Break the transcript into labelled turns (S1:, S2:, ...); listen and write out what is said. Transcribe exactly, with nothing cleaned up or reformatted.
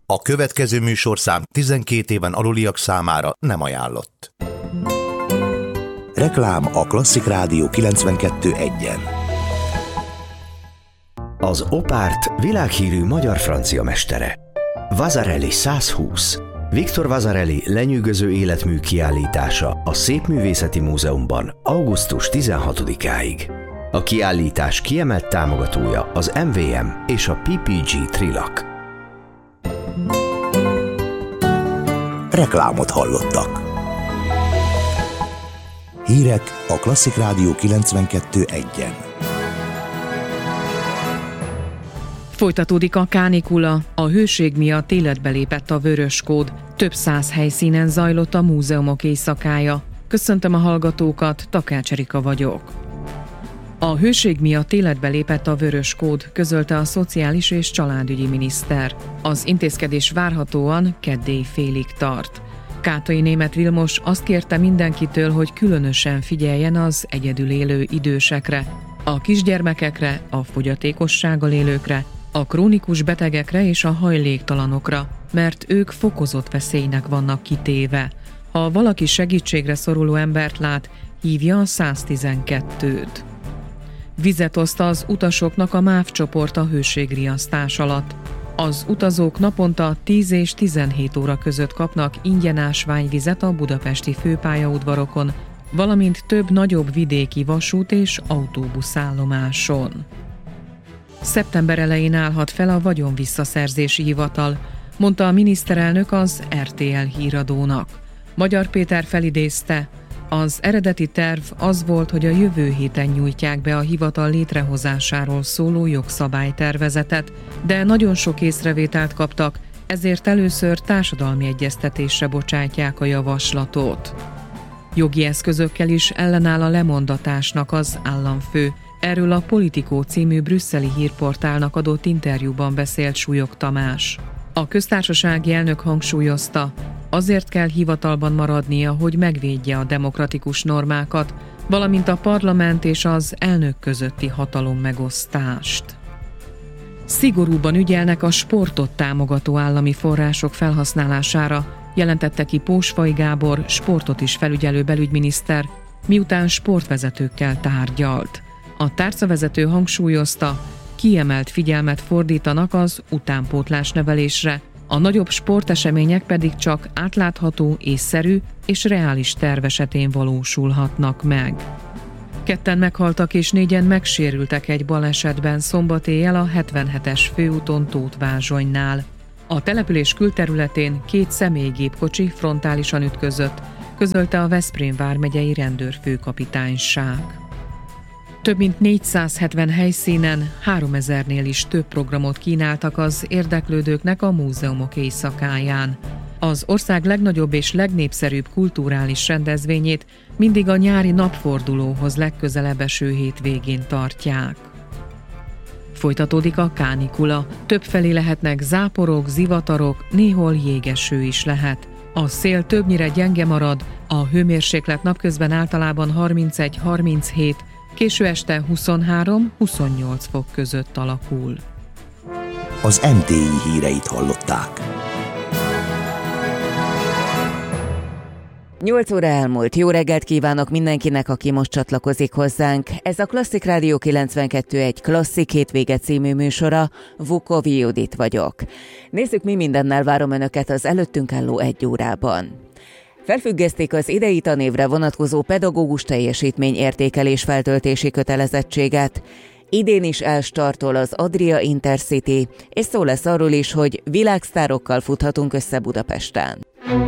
S1: A következő műsorszám tizenkét éven aluliak számára nem ajánlott. Reklám a Klasszik Rádió kilencvenkettő egyen.
S2: Az Opárt világhírű magyar-francia mestere. Vasarely százhúsz. Viktor Vasarely lenyűgöző életmű kiállítása a Szépművészeti Múzeumban augusztus tizenhatodikáig. A kiállítás kiemelt támogatója az em vé em és a pé pé gé Trilak.
S1: Reklámot hallottak. Hírek a Klasszik Rádió kilencvenkettő egyen.
S3: Folytatódik a kánikula, a hőség miatt életbe lépett a vöröskód. Több száz helyszínen zajlott a múzeumok éjszakája. Köszöntöm a hallgatókat, Takács Erika vagyok. A hőség miatt életbe lépett a vöröskód, közölte a Szociális és Családügyi miniszter. Az intézkedés várhatóan kedd félig tart. Kátai Németh Vilmos azt kérte mindenkitől, hogy különösen figyeljen az egyedül élő idősekre, a kisgyermekekre, a fogyatékossággal élőkre, a krónikus betegekre és a hajléktalanokra, mert ők fokozott veszélynek vannak kitéve. Ha valaki segítségre szoruló embert lát, hívja a száztizenkettőt. Vizet oszt az utasoknak a MÁV csoport a hőségriasztás alatt. Az utazók naponta tíz és tizenhét óra között kapnak ingyen ásványvizet a budapesti főpályaudvarokon, valamint több nagyobb vidéki vasút és autóbuszállomáson. Szeptember elején állhat fel a vagyonvisszaszerzési hivatal, mondta a miniszterelnök az er té el híradónak. Magyar Péter felidézte, az eredeti terv az volt, hogy a jövő héten nyújtják be a hivatal létrehozásáról szóló jogszabálytervezetet, de nagyon sok észrevételt kaptak, ezért először társadalmi egyeztetésre bocsátják a javaslatot. Jogi eszközökkel is ellenáll a lemondatásnak az államfő. Erről a Politico című brüsszeli hírportálnak adott interjúban beszélt Súlyog Tamás. A köztársasági elnök hangsúlyozta, azért kell hivatalban maradnia, hogy megvédje a demokratikus normákat, valamint a parlament és az elnök közötti hatalommegosztást. Szigorúban ügyelnek a sportot támogató állami források felhasználására, jelentette ki Pósfai Gábor, sportot is felügyelő belügyminiszter, miután sportvezetőkkel tárgyalt. A tárcavezető hangsúlyozta, kiemelt figyelmet fordítanak az utánpótlás nevelésre, a nagyobb sportesemények pedig csak átlátható, észszerű és reális terv esetén valósulhatnak meg. Ketten meghaltak és négyen megsérültek egy balesetben szombat éjjel a hetvenhetes főúton Tóth-Vázsonynál. A település külterületén két személygépkocsi frontálisan ütközött, közölte a Veszprém vármegyei rendőrfőkapitányság. Több mint négyszázhetven helyszínen, háromezernél is több programot kínáltak az érdeklődőknek a múzeumok éjszakáján. Az ország legnagyobb és legnépszerűbb kulturális rendezvényét mindig a nyári napfordulóhoz legközelebb eső hétvégén tartják. Folytatódik a kánikula, többfelé lehetnek záporok, zivatarok, néhol jégeső is lehet. A szél többnyire gyenge marad, a hőmérséklet napközben általában harmincegy-harminchét, késő este huszonhárom-huszonnyolc fok között alakul.
S1: Az em té i híreit hallották.
S4: nyolc óra elmúlt. Jó reggelt kívánok mindenkinek, aki most csatlakozik hozzánk. Ez a Klasszik Rádió kilencvenkettő egy Klasszik hétvége című műsora, Vukovi Judit vagyok. Nézzük, mi mindennel várom önöket az előttünk álló egy órában. Felfüggeszték az idei tanévre vonatkozó pedagógus teljesítmény értékelés feltöltési kötelezettséget. Idén is elstartol az Adria Intercity, és szó lesz arról is, hogy világsztárokkal futhatunk össze Budapesten.